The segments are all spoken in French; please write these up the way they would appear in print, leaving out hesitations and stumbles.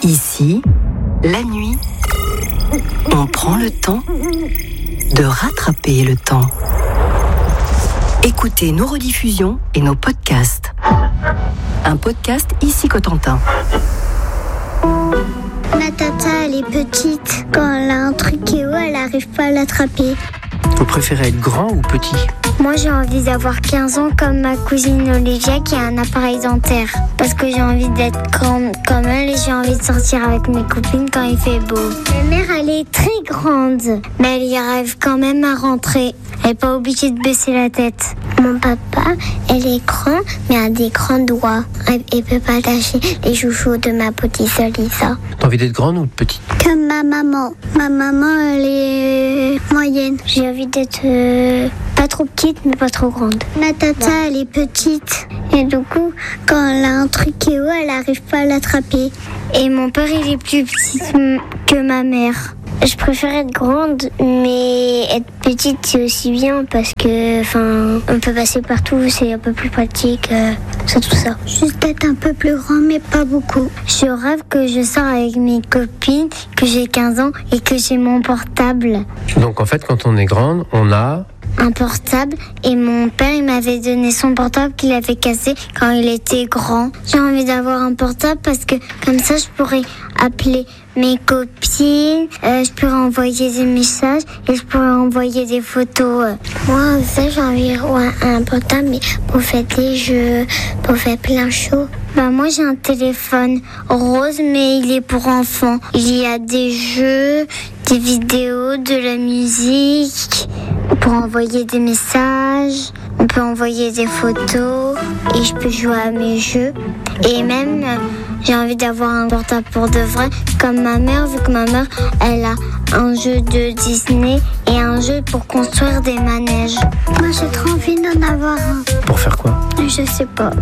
Ici, la nuit, on prend le temps de rattraper le temps. Écoutez nos rediffusions et nos podcasts. Un podcast Ici Cotentin. Ma tata, elle est petite. Quand elle a un truc et elle n'arrive pas à l'attraper. Vous préférez être grand ou petit ? Moi, j'ai envie d'avoir 15 ans comme ma cousine Olivia qui a un appareil dentaire. Parce que j'ai envie d'être grande comme elle et j'ai envie de sortir avec mes copines quand il fait beau. Ma mère, elle est très grande, mais elle y arrive quand même à rentrer. Elle n'est pas obligée de baisser la tête. Mon papa, elle est grand, mais a des grands doigts. Elle ne peut pas lâcher les chouchous de ma petite sœur Lisa. T'as envie d'être grande ou petite ? Comme ma maman. Ma maman, elle est moyenne. J'ai envie d'être pas trop petite, mais pas trop grande. Ma tata, elle est petite. Et du coup, quand elle a un truc et elle n'arrive pas à l'attraper. Et mon père, il est plus petit que ma mère. Je préfère être grande, mais être petite, c'est aussi bien parce que, on peut passer partout, c'est un peu plus pratique, tout ça. Juste être un peu plus grand, mais pas beaucoup. Je rêve que je sors avec mes copines, que j'ai 15 ans et que j'ai mon portable. Donc en fait, quand on est grande, on a... un portable et mon père il m'avait donné son portable qu'il avait cassé quand il était grand. J'ai envie d'avoir un portable parce que comme ça je pourrais appeler mes copines, je pourrais envoyer des messages et je pourrais envoyer des photos. Moi aussi j'ai envie d'avoir un portable mais pour faire des jeux, pour faire plein de choses. Moi j'ai un téléphone rose mais il est pour enfants. Il y a des jeux, des vidéos, de la musique. Pour envoyer des messages, on peut envoyer des photos et je peux jouer à mes jeux. Et même, j'ai envie d'avoir un portable pour de vrai, comme ma mère, vu que ma mère, elle a un jeu de Disney et un jeu pour construire des manèges. Moi, j'ai trop envie d'en avoir un. Pour faire quoi ? Je sais pas.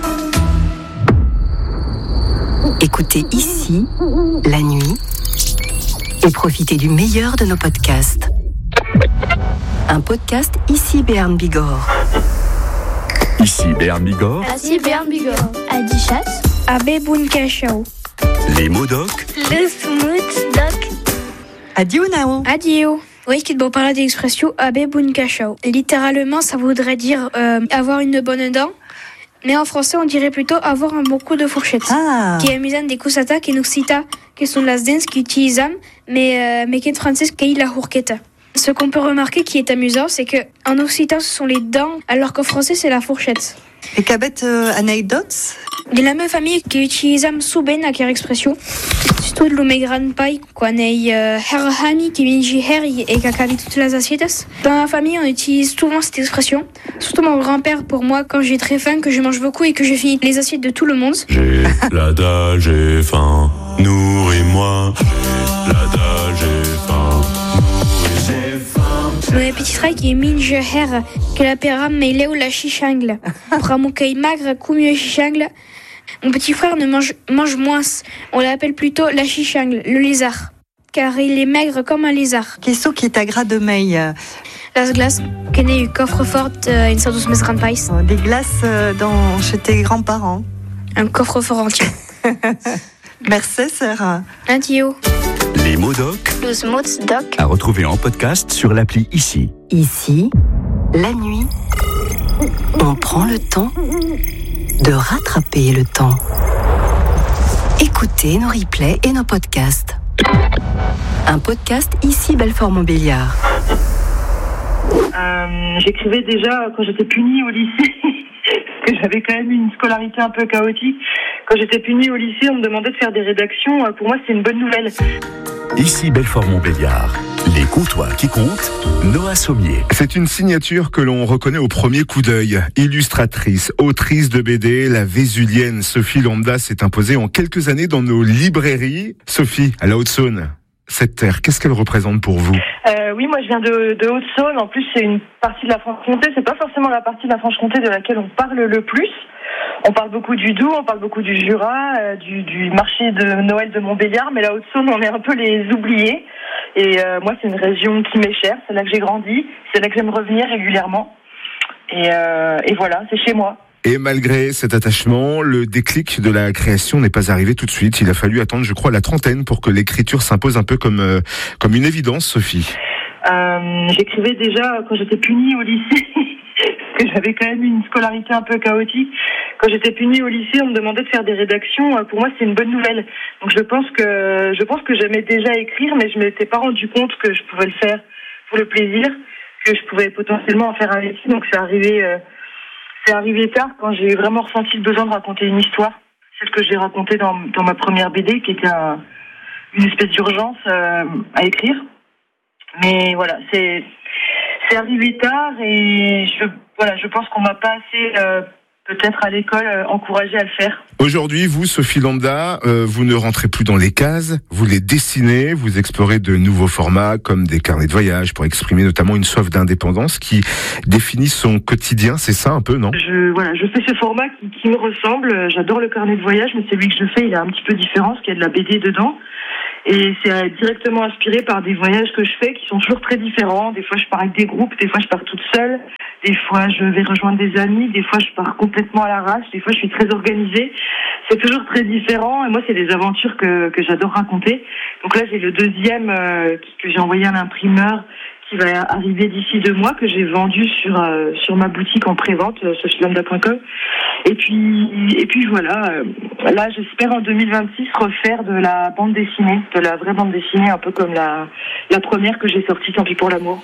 Écoutez Ici, la nuit, et profitez du meilleur de nos podcasts. Un podcast Ici Béarn Bigorre. Ici Béarn Bigorre. Ici Béarn Bigorre. Adichat. Abbé Bunkachao. Les mots doc. Le smooth doc. Adio Nao. Adio. Oui, qui te parler de l'expression Abbé Bunkachao. Littéralement, ça voudrait dire avoir une bonne dent. Mais en français, on dirait plutôt avoir un bon coup de fourchette. Qui est mis des cosata qui nous cita, qui sont las dents qui utilisent, mais qui est français qui est la fourchette. Ce qu'on peut remarquer qui est amusant, c'est que en occitan ce sont les dents, alors qu'en français c'est la fourchette. Et qu'avec anecdotes? De la même famille qui utilise souben à quelle expression. Surtout de mes grands-pais, qu'on est herhami qui vient herri et qui a toutes les assiettes. Dans ma famille, on utilise souvent cette expression. Surtout mon grand-père pour moi quand j'ai très faim, que je mange beaucoup et que je finis les assiettes de tout le monde. J'ai la dalle, j'ai faim, nourris-moi. J'ai la dalle, j'ai faim. Mon petit frère qui est minge her, que la pera mêlée ou la chichangle. Pour mon caille magre, coup mieux chichangle. Mon petit frère ne mange moins. On l'appelle plutôt la chichangle, le lézard. Car il est maigre comme un lézard. Qu'est-ce qui est à gras de meille? Las glaces, qu'elle est coffre-fort, une sorte de mes grands-pais. Des glaces chez tes grands-parents. Un coffre-fort entier. Merci, sœur. Adio. Les mots doc. Le smooth doc. À retrouver en podcast sur l'appli Ici. Ici, la nuit, on prend le temps de rattraper le temps. Écoutez nos replays et nos podcasts. Un podcast Ici Belfort-Montbéliard. J'écrivais déjà quand j'étais punie au lycée, parce que j'avais quand même une scolarité un peu chaotique. Quand j'étais punie au lycée, on me demandait de faire des rédactions. Pour moi, c'est une bonne nouvelle. Ici Belfort-Montbéliard. Les comptoirs qui comptent, Noah Sommier. C'est une signature que l'on reconnaît au premier coup d'œil. Illustratrice, autrice de BD, la vésulienne Sophie Lambda s'est imposée en quelques années dans nos librairies. Sophie, à la Haute-Saône, cette terre, qu'est-ce qu'elle représente pour vous ? Oui, moi je viens de Haute-Saône. En plus, c'est une partie de la Franche-Comté. C'est pas forcément la partie de la Franche-Comté de laquelle on parle le plus. On parle beaucoup du Doubs, on parle beaucoup du Jura, du marché de Noël de Montbéliard, mais la Haute-Saône, on est un peu les oubliés. Et moi, c'est une région qui m'est chère, c'est là que j'ai grandi, c'est là que j'aime revenir régulièrement. Et voilà, c'est chez moi. Et malgré cet attachement, le déclic de la création n'est pas arrivé tout de suite. Il a fallu attendre, je crois, la trentaine pour que l'écriture s'impose un peu comme une évidence, Sophie. J'écrivais déjà quand j'étais punie au lycée, parce que j'avais quand même une scolarité un peu chaotique. Quand j'étais punie au lycée, on me demandait de faire des rédactions. Pour moi, c'est une bonne nouvelle. Donc je pense que j'aimais déjà écrire, mais je m'étais pas rendu compte que je pouvais le faire pour le plaisir, que je pouvais potentiellement en faire un métier. Donc c'est arrivé tard, quand j'ai vraiment ressenti le besoin de raconter une histoire, celle que j'ai racontée dans ma première BD, qui était une espèce d'urgence à écrire. Mais voilà, c'est arrivé tard et je pense qu'on m'a pas assez peut-être à l'école encouragé à le faire. Aujourd'hui, vous, Sophie Lambda, vous ne rentrez plus dans les cases, vous les dessinez, vous explorez de nouveaux formats comme des carnets de voyage pour exprimer notamment une soif d'indépendance qui définit son quotidien, c'est ça un peu, non ? Je fais ce format qui me ressemble. J'adore le carnet de voyage, mais celui que je fais, il est un petit peu différent parce qu'il y a de la BD dedans. Et c'est directement inspiré par des voyages que je fais qui sont toujours très différents. Des fois, je pars avec des groupes, des fois, je pars toute seule. Des fois, je vais rejoindre des amis. Des fois, je pars complètement à l'arrache. Des fois, je suis très organisée. C'est toujours très différent. Et moi, c'est des aventures que j'adore raconter. Donc là, j'ai le deuxième que j'ai envoyé à l'imprimeur qui va arriver d'ici 2 mois, que j'ai vendu sur ma boutique en pré-vente, sophielambda.com. Et puis voilà, là j'espère en 2026 refaire de la bande dessinée, de la vraie bande dessinée, un peu comme la première que j'ai sortie, Tant pis pour l'amour.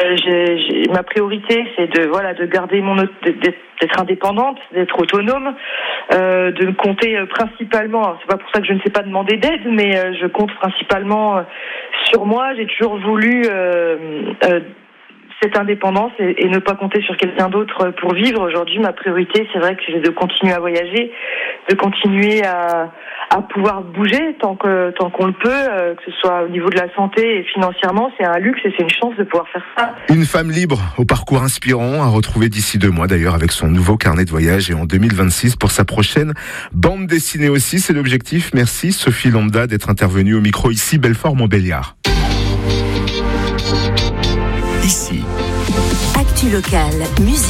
Ma priorité, c'est de garder d'être indépendante, d'être autonome, de compter principalement, alors c'est pas pour ça que je ne sais pas demander d'aide, mais je compte principalement sur moi. J'ai toujours voulu cette indépendance et ne pas compter sur quelqu'un d'autre pour vivre. Aujourd'hui, ma priorité, c'est vrai que c'est de continuer à voyager, de continuer à pouvoir bouger tant qu'on le peut, que ce soit au niveau de la santé et financièrement. C'est un luxe et c'est une chance de pouvoir faire ça. Une femme libre au parcours inspirant à retrouver d'ici 2 mois d'ailleurs avec son nouveau carnet de voyage et en 2026 pour sa prochaine bande dessinée aussi. C'est l'objectif. Merci Sophie Lambda d'être intervenue au micro ici, Belfort-Montbéliard. Ici. Actu locale, musique.